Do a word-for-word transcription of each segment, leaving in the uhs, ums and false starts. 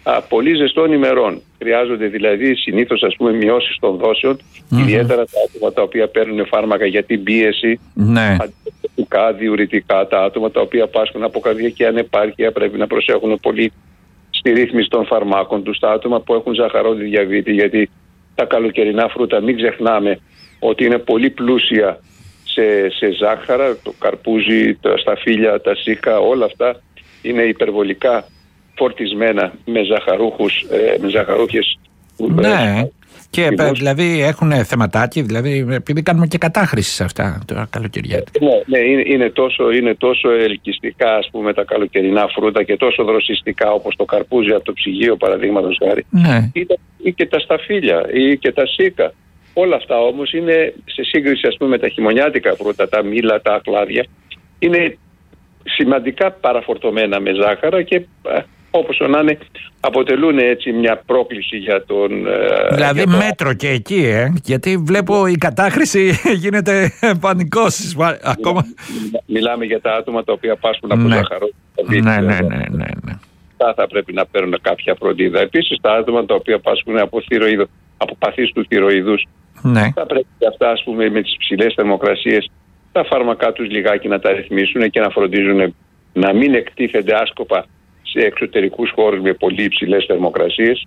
α, πολύ ζεστών ημερών. Χρειάζονται δηλαδή συνήθως, ας πούμε, μειώσεις των δόσεων, mm-hmm. ιδιαίτερα τα άτομα τα οποία παίρνουν φάρμακα για την πίεση, ναι. αντιπροσωπικά, διουρητικά, τα άτομα τα οποία πάσχουν από καρδιακή ανεπάρκεια πρέπει να προσέχουν πολύ στη ρύθμιση των φαρμάκων τους, τα άτομα που έχουν ζαχαρόδι διαβήτη, γιατί τα καλοκαιρινά φρούτα, μην ξεχνάμε ότι είναι πολύ πλούσια σε, σε ζάχαρα, το καρπούζι, τα σταφύλια, τα σίκα, όλα αυτά είναι υπερβολικά φορτισμένα με ζαχαρούχους, ε, με ζαχαρούχες. Ναι, και ε, δηλαδή έχουν θεματάκι, δηλαδή επειδή κάνουμε και κατάχρηση σε αυτά τα καλοκαιριάτικα. Ναι, ναι, είναι, είναι, τόσο, είναι τόσο ελκυστικά, ας πούμε, τα καλοκαιρινά φρούτα και τόσο δροσιστικά όπως το καρπούζι από το ψυγείο, παραδείγματος χάρη, ναι. ή, ή και τα σταφύλια ή και τα σίκα. Όλα αυτά όμως είναι σε σύγκριση, ας πούμε, με τα χειμωνιάτικα φρούτα, τα μήλα, τα ακλάδια, είναι σημαντικά παραφορτωμένα με ζάχαρα και όπως να είναι αποτελούν έτσι μια πρόκληση για τον... Δηλαδή για το... μέτρο και εκεί, ε, γιατί βλέπω η κατάχρηση γίνεται πανικός. Ακόμα... Μιλάμε για τα άτομα τα οποία πάσχουν από ναι. ζάχαρο. Ναι, ναι, ναι, ναι, ναι. Θα, θα πρέπει να παίρνουν κάποια φροντίδα. Επίσης τα άτομα τα οποία πάσχουν από, θηροειδο... από παθείς του θηροειδούς, ναι. θα πρέπει και αυτά, ας πούμε, με τις ψηλές θερμοκρασίες τα φάρμακά τους λιγάκι να τα ρυθμίσουν και να φροντίζουν να μην εκτίθενται άσκοπα σε εξωτερικούς χώρους με πολύ υψηλές θερμοκρασίες.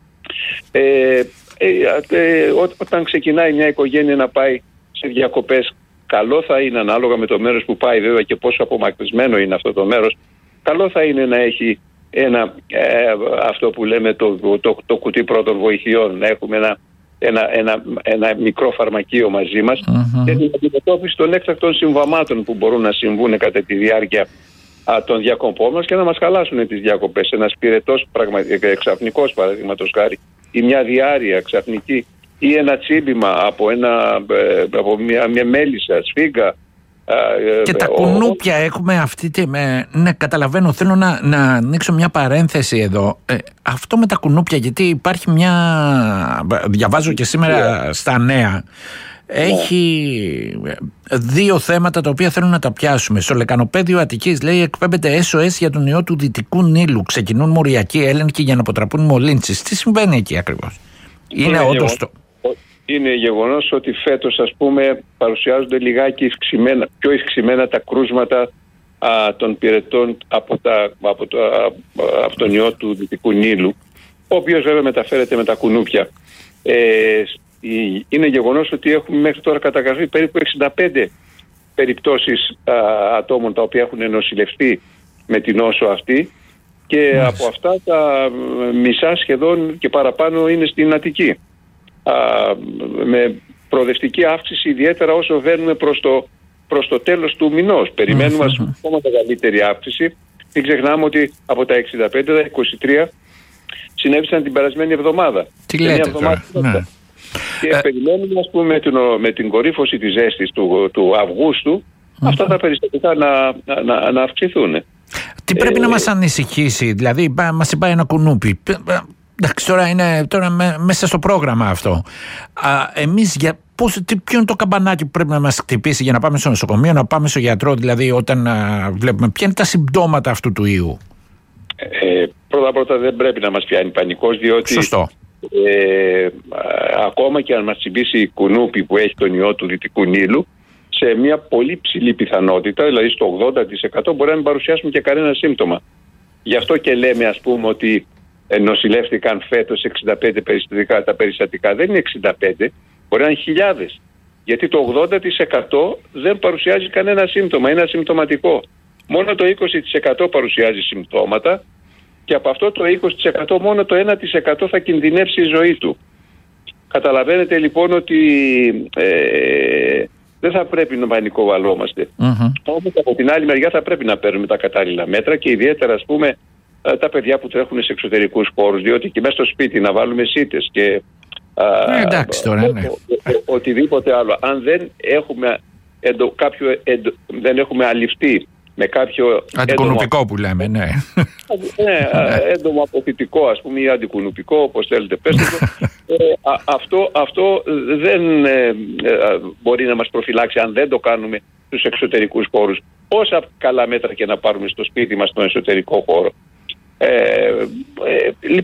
Ε, ε, ε, ό, όταν ξεκινάει μια οικογένεια να πάει σε διακοπές, καλό θα είναι, ανάλογα με το μέρος που πάει βέβαια και πόσο απομακρυσμένο είναι αυτό το μέρος, καλό θα είναι να έχει ένα, ε, αυτό που λέμε το, το, το, το κουτί πρώτων βοηθειών, να έχουμε ένα, ένα, ένα, ένα μικρό φαρμακείο μαζί μας mm-hmm. για την αντιμετώπιση των έκτακτων συμβαμάτων που μπορούν να συμβούν κατά τη διάρκεια α, των διακοπών μας και να μας χαλάσουν τις διακοπές. Ένας πυρετός ξαφνικός, παραδείγματος χάρη, ή μια διάρρεια ξαφνική ή ένα τσίμπημα από, ένα, από μια, μια μέλισσα, σφίγγα. Και τα κουνούπια έχουμε αυτή τη... Ναι, καταλαβαίνω, θέλω να, να ανοίξω μια παρένθεση εδώ. Ε, αυτό με τα κουνούπια, γιατί υπάρχει μια... Διαβάζω και σήμερα στα νέα. Έχει δύο θέματα τα οποία θέλω να τα πιάσουμε. Στο λεκανοπέδιο Αττικής, λέει, εκπέμπεται ες ο ες για τον ιό του Δυτικού Νείλου. Ξεκινούν μοριακοί έλεγχοι για να αποτραπούν μολύνσεις. Τι συμβαίνει εκεί ακριβώς? Είναι, είναι όντως το... Είναι γεγονός ότι φέτος, ας πούμε, παρουσιάζονται λιγάκι ευξημένα, πιο ευξημένα τα κρούσματα α, των πυρετών από, τα, από, το, α, από τον ιό του Δυτικού Νείλου, ο οποίος βέβαια μεταφέρεται με τα κουνούπια. Ε, είναι γεγονός ότι έχουμε μέχρι τώρα καταγραφεί περίπου εξήντα πέντε περιπτώσεις α, ατόμων τα οποία έχουν νοσηλευτεί με την νόσο αυτή και yes. από αυτά τα μισά σχεδόν και παραπάνω είναι στην Αττική. Α, με προοδευτική αύξηση, ιδιαίτερα όσο βαίνουμε προς το, προς το τέλος του μηνός. Περιμένουμε mm-hmm. ακόμα μεγαλύτερη αύξηση. Μην ξεχνάμε ότι από τα εξήντα πέντε, τα είκοσι τρία συνέβησαν την περασμένη εβδομάδα. Τι λέτε τώρα? Ναι. Και ε... περιμένουμε, ας πούμε, με την, με την κορύφωση της ζέστης του, του Αυγούστου mm-hmm. αυτά τα περιστατικά να, να, να, να αυξηθούν. Τι πρέπει ε... να μας ε... ανησυχήσει? Δηλαδή μας είπα ένα κουνούπι. Εντάξει, τώρα είναι τώρα με, μέσα στο πρόγραμμα αυτό. Α, εμείς για πώς, τι, ποιο είναι το καμπανάκι που πρέπει να μας χτυπήσει για να πάμε στο νοσοκομείο, να πάμε στο γιατρό, δηλαδή όταν α, βλέπουμε ποια είναι τα συμπτώματα αυτού του ιού? Ε, πρώτα πρώτα δεν πρέπει να μας πιάνει πανικός, διότι Σωστό. Ε, α, ακόμα και αν μας τσιμπήσει η κουνούπι που έχει τον ιό του Δυτικού Νείλου, σε μια πολύ ψηλή πιθανότητα, δηλαδή στο ογδόντα τοις εκατό, μπορεί να μην παρουσιάσουμε και κανένα σύμπτωμα. Γι' αυτό και λέμε, ας πούμε, ότι νοσηλεύτηκαν φέτος εξήντα πέντε περιστατικά. Τα περιστατικά δεν είναι εξήντα πέντε, μπορεί να είναι χιλιάδες. Γιατί το ογδόντα τοις εκατό δεν παρουσιάζει κανένα σύμπτωμα, είναι ασυμπτωματικό. Μόνο το είκοσι τοις εκατό παρουσιάζει συμπτώματα και από αυτό το είκοσι τοις εκατό μόνο το ένα τοις εκατό θα κινδυνεύσει η ζωή του. Καταλαβαίνετε λοιπόν ότι ε, δεν θα πρέπει να πανικοβαλόμαστε. Mm-hmm. Όμως από την άλλη μεριά θα πρέπει να παίρνουμε τα κατάλληλα μέτρα και ιδιαίτερα, ας πούμε, τα παιδιά που τρέχουν σε εξωτερικούς χώρους, διότι και μέσα στο σπίτι να βάλουμε σίτες και ε, εντάξει, τώρα, ναι. ο, ο, οτιδήποτε άλλο, αν δεν έχουμε, εντο, κάποιο, εντο, δεν έχουμε αληφθεί με κάποιο αντικουνουπικό έντομο, που λέμε, ναι, ναι, έντομο αποθητικό, ας πούμε, ή αντικουνουπικό, όπως θέλετε πέστε το, ε, α, αυτό, αυτό δεν ε, ε, μπορεί να μας προφυλάξει αν δεν το κάνουμε στους εξωτερικούς χώρους, όσα καλά μέτρα και να πάρουμε στο σπίτι μας στον εσωτερικό χώρο. Ε, ε,